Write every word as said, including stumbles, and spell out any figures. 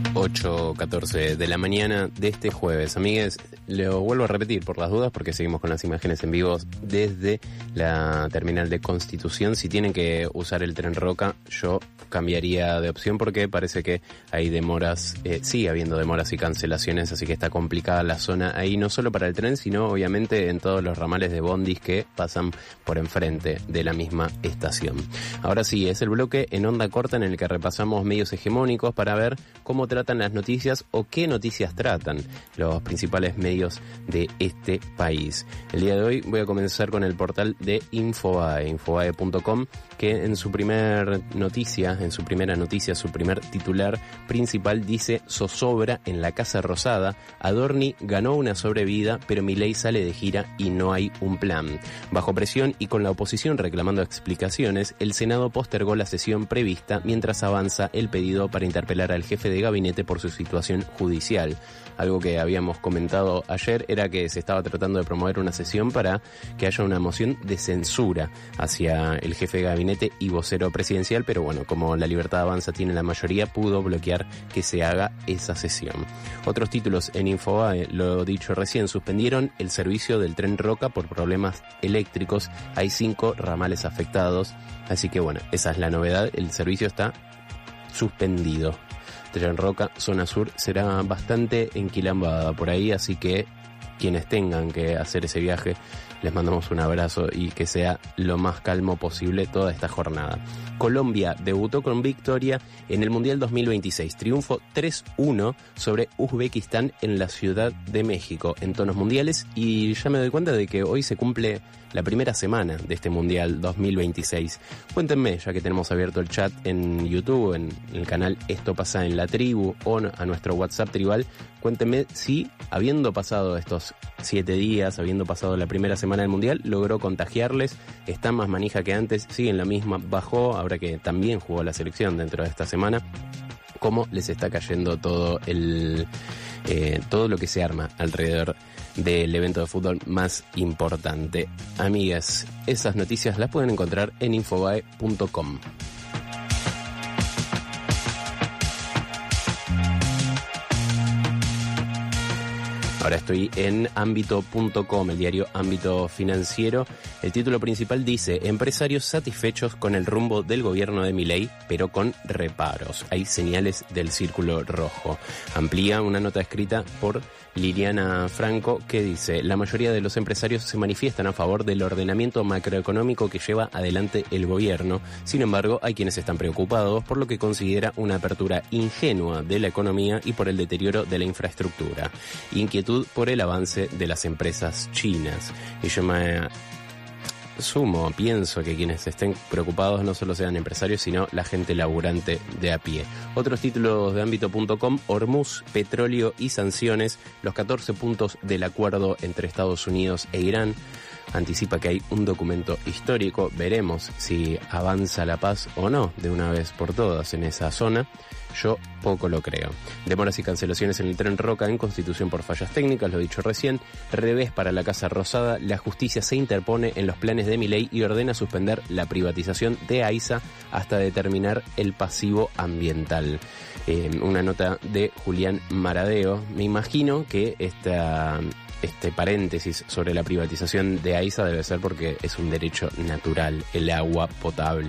ocho catorce de la mañana de este jueves. Amigues, lo vuelvo a repetir por las dudas porque seguimos con las imágenes en vivo desde la terminal de Constitución. Si tienen que usar el tren Roca, yo cambiaría de opción porque parece que hay demoras, eh, sigue habiendo demoras y cancelaciones, así que está complicada la zona ahí, no solo para el tren, sino obviamente en todos los ramales de bondis que pasan por enfrente de la misma estación. Ahora sí, es el bloque en onda corta en el que repasamos medios hegemónicos para ver cómo tratan las noticias o qué noticias tratan los principales medios de este país. El día de hoy voy a comenzar con el portal de Infobae, infobae punto com, que en su primer noticia, en su primera noticia, su primer titular principal dice: zozobra en la Casa Rosada, Adorni ganó una sobrevida, pero Milei sale de gira y no hay un plan. Bajo presión y con la oposición reclamando explicaciones, el Senado postergó la sesión prevista mientras avanza el pedido para interpelar al jefe de gabinete por su situación judicial. Algo que habíamos comentado ayer era que se estaba tratando de promover una sesión para que haya una moción de censura hacia el jefe de gabinete y vocero presidencial, pero bueno, como la Libertad Avanza tiene la mayoría, pudo bloquear que se haga esa sesión. Otros títulos en Infobae, lo dicho recién, suspendieron el servicio del tren Roca por problemas eléctricos. Hay cinco ramales afectados, así que bueno, esa es la novedad, el servicio está suspendido. Tren Roca, zona sur, será bastante enquilambada por ahí, así que quienes tengan que hacer ese viaje, les mandamos un abrazo y que sea lo más calmo posible toda esta jornada. Colombia debutó con victoria en el Mundial dos mil veintiséis. Triunfo tres uno sobre Uzbekistán en la Ciudad de México en tonos mundiales, y ya me doy cuenta de que hoy se cumple la primera semana de este Mundial dos mil veintiséis. Cuéntenme, ya que tenemos abierto el chat en YouTube, en el canal Esto Pasa en la Tribu, o a nuestro WhatsApp tribal, cuéntenme si, habiendo pasado estos siete días, habiendo pasado la primera semana del Mundial, logró contagiarles, está más manija que antes, siguen la misma, bajó, ahora que también jugó la selección dentro de esta semana, cómo les está cayendo todo el eh, todo lo que se arma alrededor del evento de fútbol más importante. Amigas, esas noticias las pueden encontrar en infobae punto com. Ahora estoy en ámbito punto com, el diario Ámbito Financiero. El título principal dice: empresarios satisfechos con el rumbo del gobierno de Milei, pero con reparos. Hay señales del círculo rojo. Amplía una nota escrita por Liliana Franco que dice: la mayoría de los empresarios se manifiestan a favor del ordenamiento macroeconómico que lleva adelante el gobierno. Sin embargo, hay quienes están preocupados por lo que considera una apertura ingenua de la economía y por el deterioro de la infraestructura. Inquietud por el avance de las empresas chinas. Y yo me sumo, pienso que quienes estén preocupados no solo sean empresarios, sino la gente laburante de a pie. Otros títulos de ámbito punto com: Hormuz, petróleo y sanciones, los catorce puntos del acuerdo entre Estados Unidos e Irán. Anticipa que hay un documento histórico, veremos si avanza la paz o no de una vez por todas en esa zona. Yo poco lo creo. Demoras y cancelaciones en el tren Roca en Constitución por fallas técnicas, lo dicho recién. Revés para la Casa Rosada, la justicia se interpone en los planes de Milei y ordena suspender la privatización de AISA hasta determinar el pasivo ambiental. Eh, una nota de Julián Maradeo. Me imagino que esta... Este paréntesis sobre la privatización de AISA debe ser porque es un derecho natural, el agua potable.